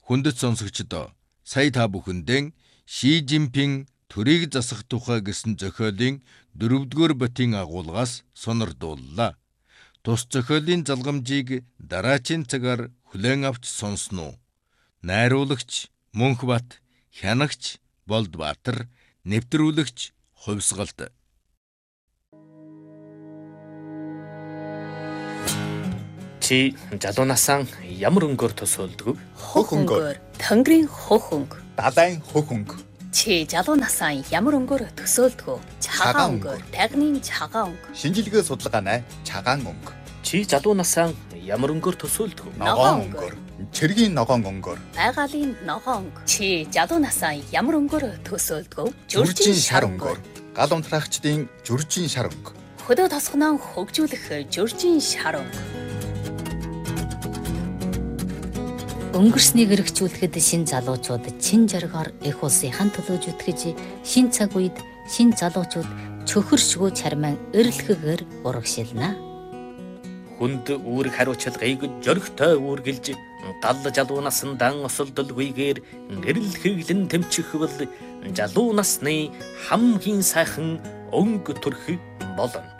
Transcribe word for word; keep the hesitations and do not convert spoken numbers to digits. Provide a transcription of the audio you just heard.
Хүндэт сонсогчдоо сая та бүхэндээ Ши Жинпин төрийг засах тухай гэсэн зохиолын дөрөвдүгээр батын агуулгаас сонирдууллаа. Тус зохиолын залгамжийг дараачийн цагаар хүлээн авч сонсноо. Найруулагч Мөнхбат, хянагч Болдбаатар, нэвтрүүлэгч Хувьсгалт. Чи жалуунасаа ямар өнгөөр төсөөлдөг? Хөх өнгөөр. Тэнгэрийн хөх өнгө. Далайн хөх өнгө. Чи жалуунасаа ямар өнгөөр төсөөлдөг? Цагаан өнгөөр. Тагны цагаан өнгө. Шинжилгээ судалгаанай цагаан өнгө. Чи жалуунасаа ямар өнгөөр төсөөлдөг? Ногоон өнгөөр. Цэргийн ногоон өнгөөр. Байгалийн ногоон өнгө. Чи жалуунасаа ямар өнгөөр төсөөлдөг? Жүржин шар өнгөөр. Гал унтраагчдын жүржин шар өнгө. Хөдөө тосгоноо хөгжүүлэх жүржин шар өнгө. Өнгөрснийг эргчүүлэхэд шин залуучууд чин жаргаар их улсынхан төлөө зүтгэж шин цаг үед шин залуучууд чөхөршгөө чарман эрэлхэгээр урагшилна. Хүнд үүрэг хариуцлагыг жөрөгтэй үүргэлж гал жалуунаас дан осолдолгүйгээр гэрэл хэглэн тэмчихвэл жалуу насны хамгийн сайхан өнгө төрх болно.